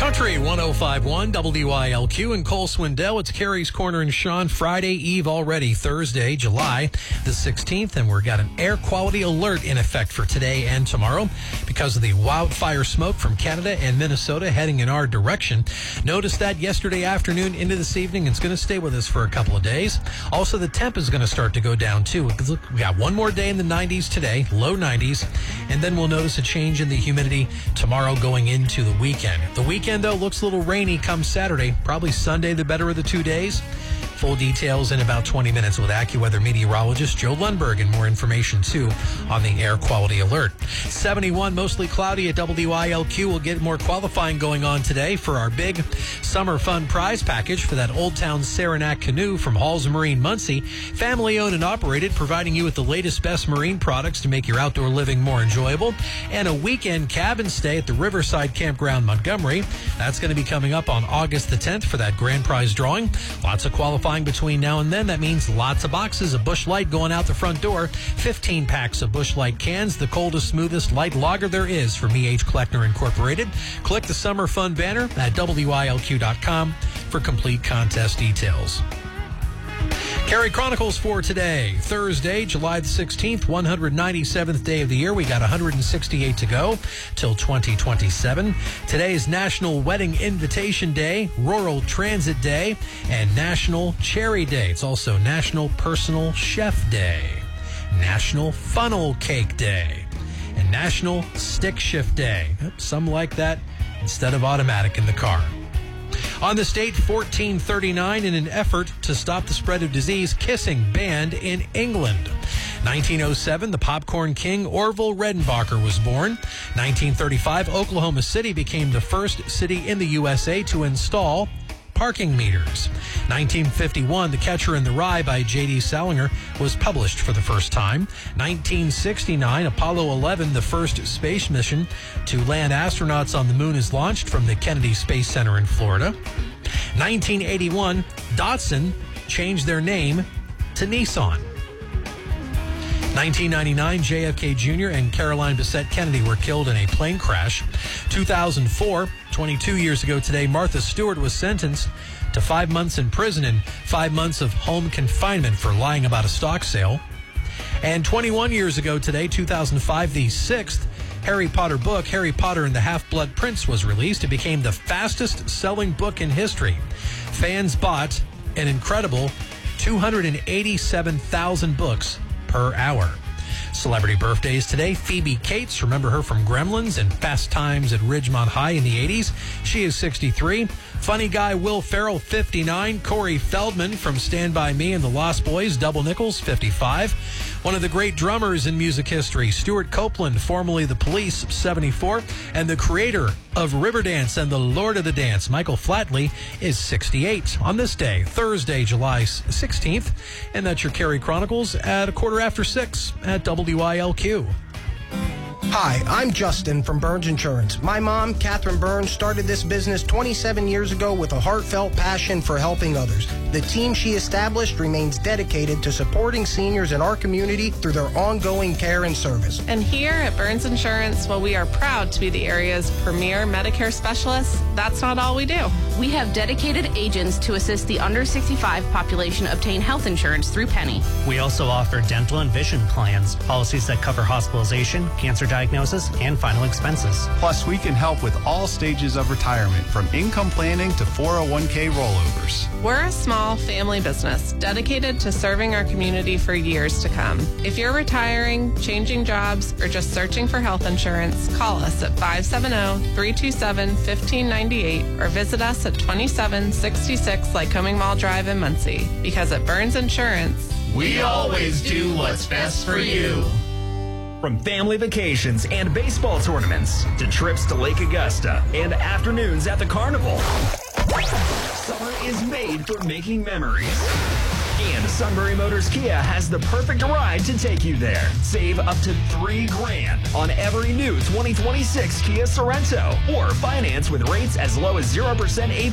Country 105.1 WILQ and Cole Swindell. It's Carrie's Corner and Sean. Friday Eve already, Thursday, July the 16th, and we've got an air quality alert in effect for today and tomorrow because of the wildfire smoke from Canada and Minnesota heading in our direction. Noticed that yesterday afternoon into this evening. It's going to stay with us for a couple of days. Also, the temp is going to start to go down too. We got one more day in the 90s today, low 90s, and then we'll notice a change in the humidity tomorrow going into the weekend. The weekend, though, looks a little rainy come Saturday. Probably Sunday, the better of the 2 days. Full details in about 20 minutes with AccuWeather meteorologist Joe Lundberg, and more information, too, on the air quality alert. 71, mostly cloudy at WILQ. We'll get more qualifying going on today for our big summer fun prize package for that Old Town Saranac canoe from Halls Marine Muncie. Family owned and operated, providing you with the latest, best marine products to make your outdoor living more enjoyable. And a weekend cabin stay at the Riverside Campground Montgomery. That's going to be coming up on August the 10th for that grand prize drawing. Lots of qualifying between now and then. That means lots of boxes of Busch Light going out the front door. 15 packs of Busch Light cans, the coldest, smoothest light lager there is from E.H. Kleckner Incorporated. Click the Summer Fun banner at WILQ.com for complete contest details. Carrie Chronicles for today, Thursday, July the 16th, 197th day of the year. We got 168 to go till 2027. Today is National Wedding Invitation Day, Rural Transit Day, and National Cherry Day. It's also National Personal Chef Day, National Funnel Cake Day, and National Stick Shift Day. Some like that instead of automatic in the car. On this date, 1439, in an effort to stop the spread of disease, kissing banned in England. 1907, the popcorn king Orville Redenbacher was born. 1935, Oklahoma City became the first city in the USA to install parking meters. 1951, The Catcher in the Rye by J.D. Salinger was published for the first time. 1969, Apollo 11, the first space mission to land astronauts on the moon, is launched from the Kennedy Space Center in Florida. 1981, Datsun changed their name to Nissan. 1999, JFK Jr. and Caroline Bessette Kennedy were killed in a plane crash. 2004, 22 years ago today, Martha Stewart was sentenced to 5 months in prison and 5 months of home confinement for lying about a stock sale. And 21 years ago today, 2005, the sixth Harry Potter book, Harry Potter and the Half-Blood Prince, was released. It became the fastest-selling book in history. Fans bought an incredible 287,000 books per hour. Celebrity birthdays today. Phoebe Cates, remember her from Gremlins and Fast Times at Ridgemont High in the 80s. She is 63. Funny guy Will Ferrell, 59. Corey Feldman from Stand By Me and the Lost Boys, Double Nickels, 55. One of the great drummers in music history, Stuart Copeland, formerly The Police, 74. And the creator of Riverdance and the Lord of the Dance, Michael Flatley, is 68. On this day, Thursday, July 16th. And that's your Carrie Chronicles at 6:15 at WILQ. Hi, I'm Justin from Burns Insurance. My mom, Catherine Burns, started this business 27 years ago with a heartfelt passion for helping others. The team she established remains dedicated to supporting seniors in our community through their ongoing care and service. And here at Burns Insurance, while we are proud to be the area's premier Medicare specialists, that's not all we do. We have dedicated agents to assist the under 65 population obtain health insurance through Penny. We also offer dental and vision plans, policies that cover hospitalization, cancer diagnosis, and final expenses. Plus, we can help with all stages of retirement, from income planning to 401k rollovers. We're a small family business dedicated to serving our community for years to come. If you're retiring, changing jobs, or just searching for health insurance, call us at 570-327-1598 or visit us at 2766 Lycoming Mall Drive in Muncie. Because at Burns Insurance, we always do what's best for you. From family vacations and baseball tournaments to trips to Lake Augusta and afternoons at the carnival, summer is made for making memories. And Sunbury Motors Kia has the perfect ride to take you there. Save up to $3,000 on every new 2026 Kia Sorento, or finance with rates as low as 0% APR.